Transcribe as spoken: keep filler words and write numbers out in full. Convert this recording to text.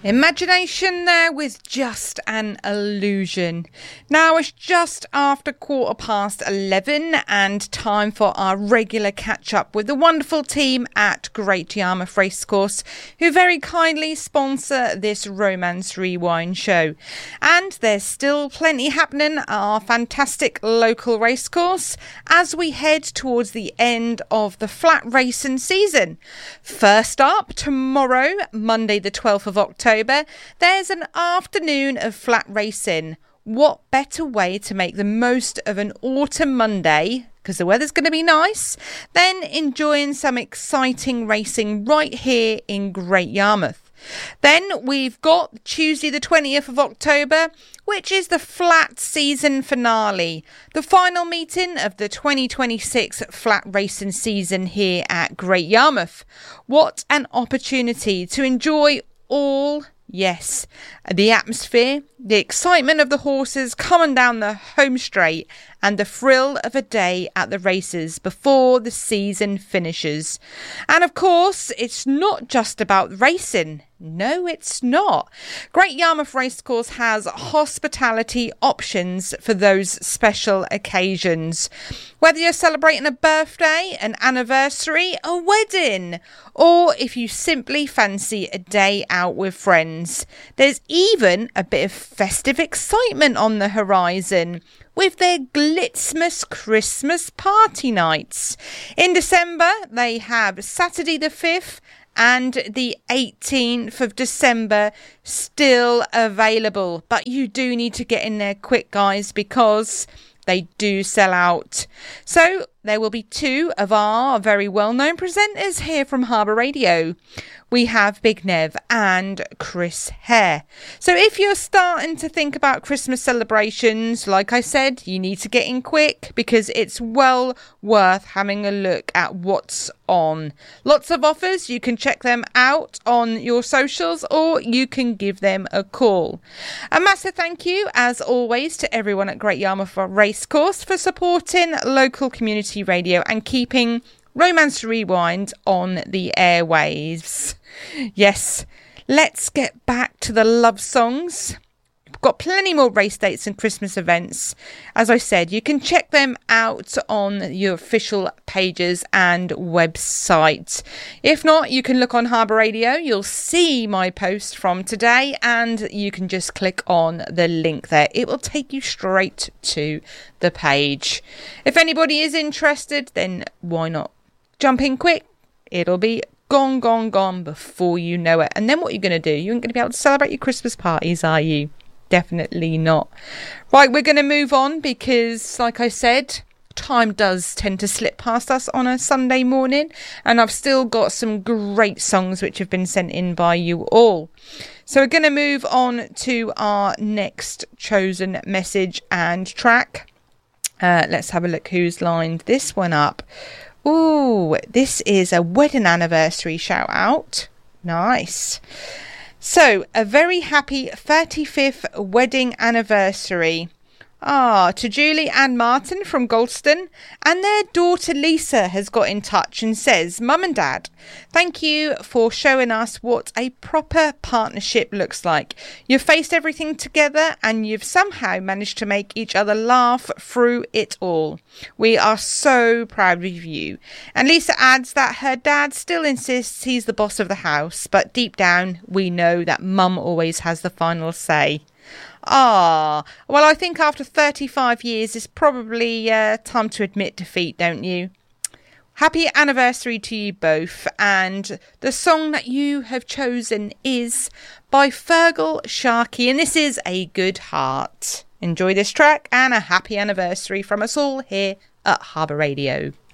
Imagination there with Just an Illusion. Now it's just after quarter past eleven and time for our regular catch up with the wonderful team at Great Yarmouth Racecourse, who very kindly sponsor this Romance Rewind show. And there's still plenty happening at our fantastic local racecourse as we head towards the end of the flat racing season. First up, tomorrow, Monday the twelfth of October, there's an afternoon of flat racing. What better way to make the most of an autumn Monday, because the weather's going to be nice, than enjoying some exciting racing right here in Great Yarmouth. Then we've got Tuesday the twentieth of October, which is the flat season finale, the final meeting of the twenty twenty-six flat racing season here at Great Yarmouth. What an opportunity to enjoy all, yes, the atmosphere, the excitement of the horses coming down the home straight, and the thrill of a day at the races before the season finishes. And of course, it's not just about racing. No, it's not. Great Yarmouth Racecourse has hospitality options for those special occasions. Whether you're celebrating a birthday, an anniversary, a wedding, or if you simply fancy a day out with friends, there's even a bit of festive excitement on the horizon with their Glitzmas Christmas party nights. In December, they have Saturday the fifth and the eighteenth of December still available. But you do need to get in there quick, guys, because they do sell out. So there will be two of our very well-known presenters here from Harbour Radio. We have Big Nev and Chris Hare. So if you're starting to think about Christmas celebrations, like I said, you need to get in quick because it's well worth having a look at what's on. Lots of offers. You can check them out on your socials or you can give them a call. A massive thank you, as always, to everyone at Great Yarmouth Racecourse for supporting local community radio and keeping Romance Rewind on the airwaves. Yes, let's get back to the love songs. We've got plenty more race dates and Christmas events. As I said, you can check them out on your official pages and website. If not, you can look on Harbour Radio. You'll see my post from today and you can just click on the link there. It will take you straight to the page. If anybody is interested, then why not jump in quick? It'll be gone, gone, gone before you know it. And then what are you going to do? You ain't going to be able to celebrate your Christmas parties, are you? Definitely not. Right, we're going to move on because, like I said, time does tend to slip past us on a Sunday morning. And I've still got some great songs which have been sent in by you all. So we're going to move on to our next chosen message and track. Uh, let's have a look who's lined this one up. Ooh, this is a wedding anniversary shout out. Nice. So, a very happy thirty-fifth wedding anniversary. Ah, to Julie and Martin from Golston, and their daughter Lisa has got in touch and says, Mum and Dad, thank you for showing us what a proper partnership looks like. You've faced everything together and you've somehow managed to make each other laugh through it all. We are so proud of you. And Lisa adds that her dad still insists he's the boss of the house, but deep down we know that Mum always has the final say. Ah, well, I think after thirty-five years it's probably uh, time to admit defeat, don't you? Happy anniversary to you both, and the song that you have chosen is by Fergal Sharkey, and this is A Good Heart. Enjoy this track and a happy anniversary from us all here at Harbour Radio.